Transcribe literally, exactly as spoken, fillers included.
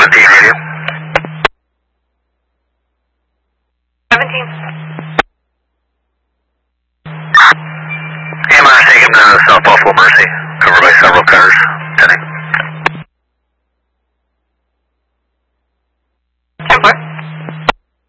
seventeen radio. seventeen. Am I taking uh, South Buffalo Mercy, covered by several cars.